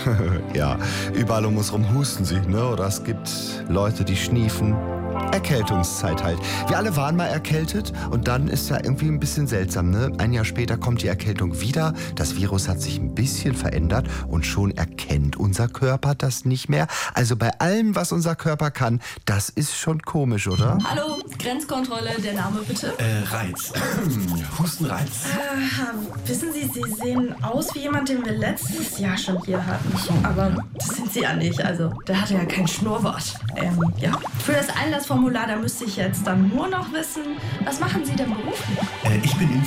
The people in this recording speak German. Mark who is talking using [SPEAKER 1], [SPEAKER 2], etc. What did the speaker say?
[SPEAKER 1] Ja, überall um uns rum husten sie, ne? Oder es gibt Leute, die schniefen. Erkältungszeit halt. Wir alle waren mal erkältet und dann ist ja irgendwie ein bisschen seltsam, ne? Ein Jahr später kommt die Erkältung wieder, das Virus hat sich ein bisschen verändert und schon erkennt unser Körper das nicht mehr. Also bei allem, was unser Körper kann, das ist schon komisch, oder?
[SPEAKER 2] Hallo, Grenzkontrolle, der Name bitte?
[SPEAKER 3] Reiz. Hustenreiz.
[SPEAKER 2] Wissen Sie, Sie sehen aus wie jemand, den wir letztes Jahr schon hier hatten. Aber das sind Sie ja nicht, also der hatte ja kein Schnurrbart. Ja. Für das Einlassformular, da müsste ich jetzt dann nur noch wissen, was machen Sie denn beruflich?
[SPEAKER 3] Ich bin